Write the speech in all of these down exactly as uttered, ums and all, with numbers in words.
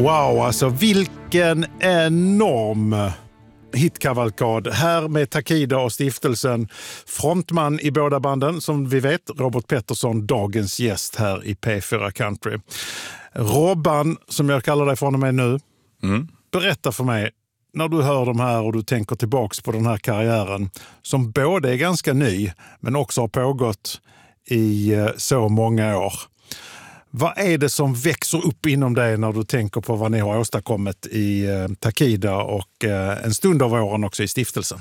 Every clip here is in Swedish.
Wow, alltså vilken enorm hitkavalkad. Här med Takida och stiftelsen. Frontman i båda banden, som vi vet, Robert Pettersson, dagens gäst här i P fyra Country. Robban, som jag kallar dig från och med nu. Mm. Berätta för mig, när du hör de här och du tänker tillbaks på den här karriären som både är ganska ny men också har pågått i så många år. Vad är det som växer upp inom dig när du tänker på vad ni har åstadkommit i eh, Takida och eh, en stund av åren också i stiftelsen?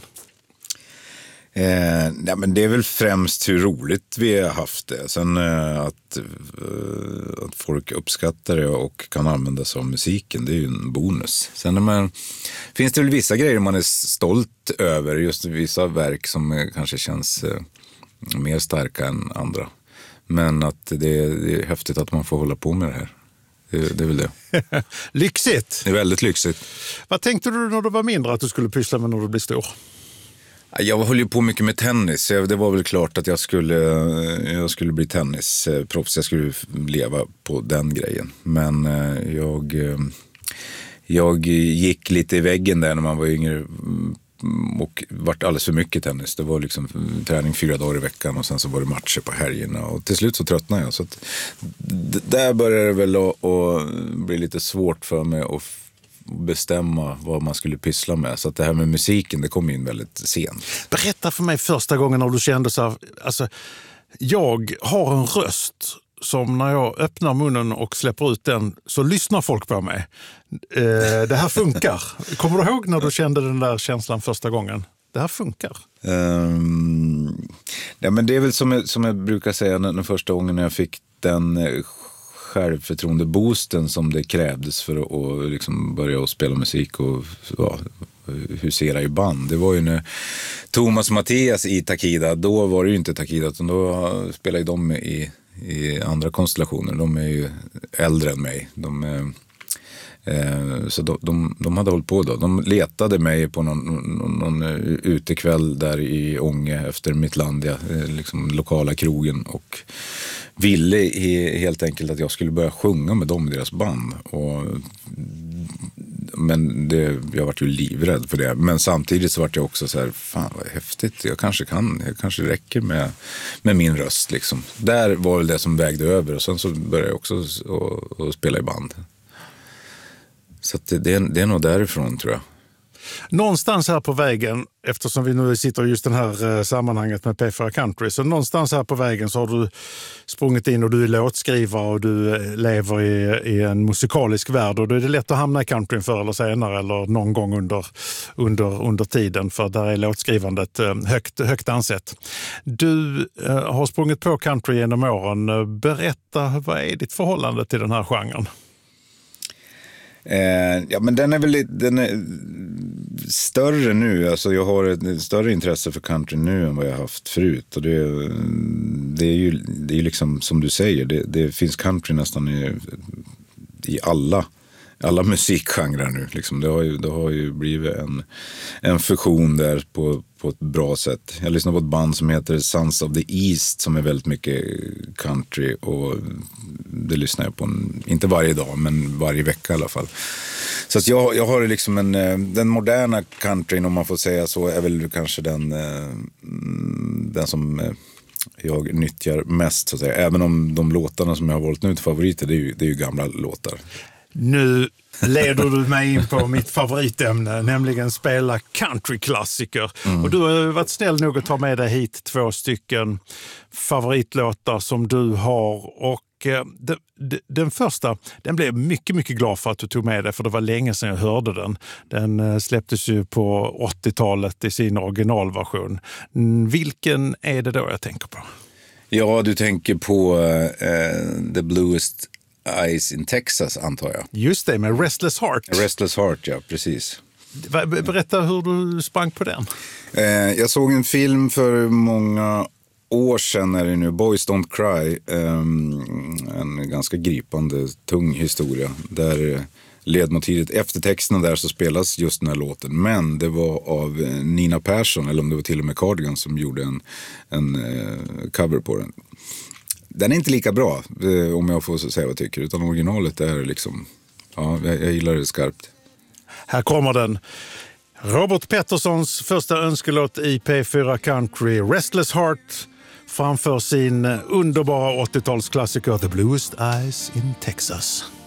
Eh, ja, men det är väl främst hur roligt vi har haft det. Sen eh, att, eh, att folk uppskattar det och kan använda sig av musiken, det är ju en bonus. Sen när man, finns det väl vissa grejer man är stolt över, just vissa verk som eh, kanske känns eh, mer starka än andra. Men att det är, det är häftigt att man får hålla på med det här. Det, det är väl det. Lyxigt! Det är väldigt lyxigt. Vad tänkte du när du var mindre att du skulle pyssla med när du blir stor? Jag höll ju på mycket med tennis. Det var väl klart att jag skulle, jag skulle bli tennisproffs. Jag skulle leva på den grejen. Men jag, jag gick lite i väggen där när man var yngre och vart alldeles för mycket tennis. Det var liksom träning fyra dagar i veckan och sen så var det matcher på helgerna och till slut så tröttnade jag. Så att d- där började det väl att, att bli lite svårt för mig att bestämma vad man skulle pyssla med. Så att det här med musiken, det kom in väldigt sent. Berätta för mig första gången när du kände så här, alltså, jag har en röst som när jag öppnar munnen och släpper ut den så lyssnar folk på mig. Eh, det här funkar. Kommer du ihåg när du kände den där känslan första gången? Det här funkar. Um, ja, men det är väl som jag, som jag brukar säga den, den första gången när jag fick den självförtroende-boosten som det krävdes för att och liksom börja att spela musik och ja, husera i band. Det var ju när Thomas och Mattias i Takida, då var det ju inte Takida utan då spelade ju de i i andra konstellationer. De är ju äldre än mig. De, eh, så de, de, de hade hållit på då. De letade mig på någon, någon, någon utekväll där i Ånge efter Mittlandia, eh, liksom lokala krogen, och ville he, helt enkelt att jag skulle börja sjunga med dem i deras band. Och, men det, jag var ju livrädd för det. Men samtidigt så var jag också så här, fan vad häftigt, jag kanske kan, jag kanske räcker med, med min röst liksom. Där var väl det som vägde över och sen så började jag också att, att spela i band. Så att det, det, är, det är nog därifrån tror jag. Någonstans här på vägen, eftersom vi nu sitter i just det här eh, sammanhanget med P fyra Country, så någonstans här på vägen så har du sprungit in och du är låtskrivare och du eh, lever i, i en musikalisk värld och då är det lätt att hamna i countryn förr eller senare eller någon gång under, under, under tiden, för där är låtskrivandet eh, högt, högt ansett. Du eh, har sprungit på country genom åren. Berätta, vad är ditt förhållande till den här genren? Eh, ja, men den är väl den är större nu. Alltså jag har ett större intresse för country nu än vad jag haft förut. Och det, det är ju det är liksom som du säger, det, det finns country nästan i, i alla alla musikgenrer nu. Liksom. Det, har ju, det har ju blivit en, en fusion där på, på ett bra sätt. Jag lyssnar på ett band som heter Sons of the East som är väldigt mycket country och det lyssnar jag på, en, inte varje dag men varje vecka i alla fall. Så att jag, jag har liksom en, den moderna countryn, om man får säga så, är väl kanske den, den som jag nyttjar mest så att säga. Även om de låtarna som jag har valt nu till favoriter, det är ju, det är ju gamla låtar. Nu leder du mig in på mitt favoritämne, nämligen spela countryklassiker. Mm. Och du har varit snäll nog att ta med dig hit två stycken favoritlåtar som du har. Och eh, de, de, den första, den blev mycket, mycket glad för att du tog med dig, för det var länge sedan jag hörde den. Den eh, släpptes ju på åttiotalet i sin originalversion. Mm, vilken är det då jag tänker på? Ja, du tänker på uh, The Bluest Eyes in Texas, antar jag. Just det, med Restless Heart. Restless Heart, ja, precis. Berätta hur du sprang på den. Eh, jag såg en film för många år sedan, är det nu, Boys Don't Cry. Eh, en ganska gripande, tung historia. Där ledmotivet, efter texten där så spelas just den här låten. Men det var av Nina Persson, eller om det var till och med Cardigan, som gjorde en, en eh, cover på den. Den är inte lika bra, om jag får säga vad jag tycker, utan originalet är liksom Ja, jag, jag gillar det skarpt. Här kommer den. Robert Petterssons första önskelåt i P fyra Country, Restless Heart, framför sin underbara åttiotalsklassiker The Bluest Eyes in Texas.